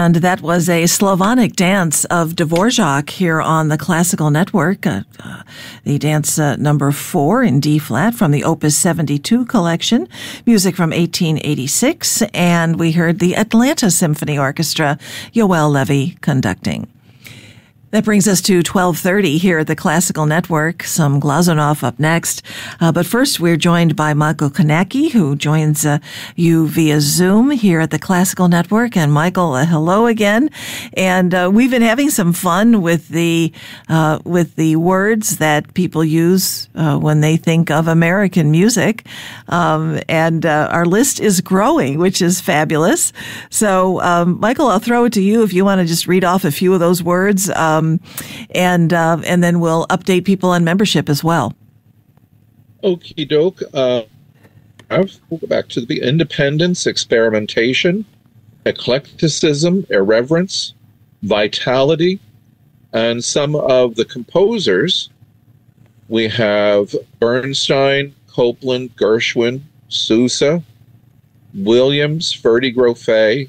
And that was a Slavonic dance of Dvorak here on the Classical Network. The dance number 4 in D-flat from the Opus 72 collection, music from 1886. And we heard the Atlanta Symphony Orchestra, Yoel Levy conducting. That brings us to 12:30 here at the Classical Network. Some Glazunov up next. But first, we're joined by Michael Konecki, who joins you via Zoom here at the Classical Network. And Michael, hello again. And we've been having some fun with the words that people use when they think of American music. And our list is growing, which is fabulous. So, Michael, I'll throw it to you if you want to just read off a few of those words. And then we'll update people on membership as well. Okie doke. We'll go back to the independence, experimentation, eclecticism, irreverence, vitality, and some of the composers. We have Bernstein, Copland, Gershwin, Sousa, Williams, Ferdi-Grofé,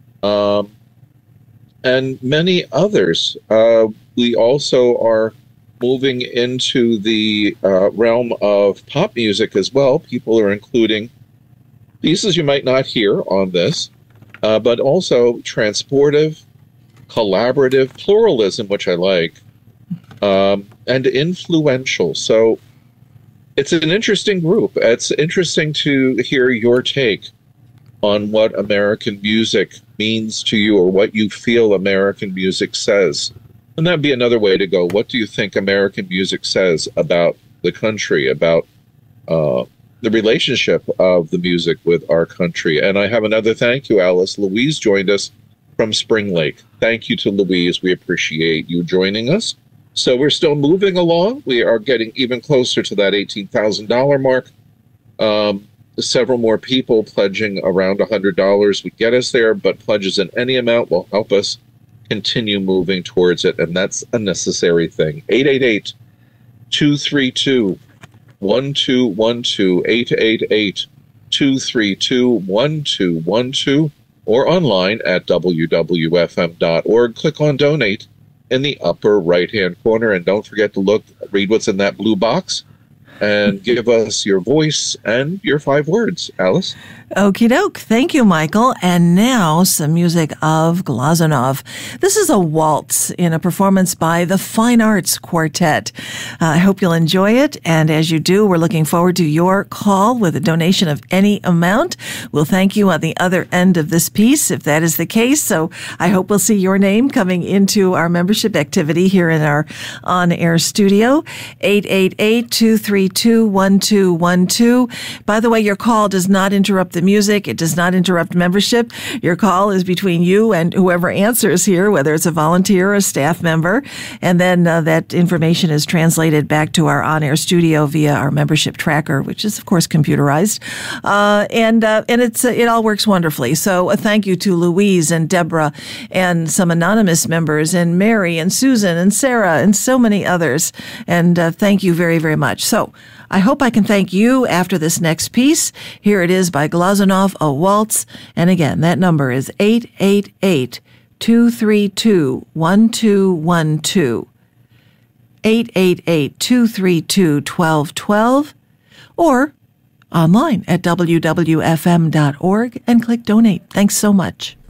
and many others. We also are moving into the realm of pop music as well. People are including pieces you might not hear on this, but also transportive, collaborative, pluralism, which I like, and influential. So it's an interesting group. It's interesting to hear your take on what American music means to you, or what you feel American music says. And that'd be another way to go. What do you think American music says about the country, about the relationship of the music with our country? And I have another thank you, Alice. Louise joined us from Spring Lake. Thank you to Louise. We appreciate you joining us. So we're still moving along. We are getting even closer to that $18,000 mark. Several more people pledging around $100 would get us there, but pledges in any amount will help us continue moving towards it, and that's a necessary thing. 888-232-1212, 888-232-1212, or online at wwfm.org. Click on Donate in the upper right-hand corner, and don't forget to read what's in that blue box, and give us your voice and your 5 words. Alice? Okie doke. Thank you, Michael. And now some music of Glazunov. This is a waltz in a performance by the Fine Arts Quartet. I hope you'll enjoy it. And as you do, we're looking forward to your call with a donation of any amount. We'll thank you on the other end of this piece if that is the case. So I hope we'll see your name coming into our membership activity here in our on-air studio. 888-232-1212. By the way, your call does not interrupt the music. It does not interrupt membership. Your call is between you and whoever answers here, whether it's a volunteer or a staff member. And then that information is translated back to our on-air studio via our membership tracker, which is, of course, computerized. And it all works wonderfully. So a thank you to Louise and Deborah and some anonymous members and Mary and Susan and Sarah and so many others. And thank you very, very much. So I hope I can thank you after this next piece. Here it is by Glazunov, a waltz. And again, that number is 888-232-1212. 888-232-1212. Or online at wwfm.org and click donate. Thanks so much.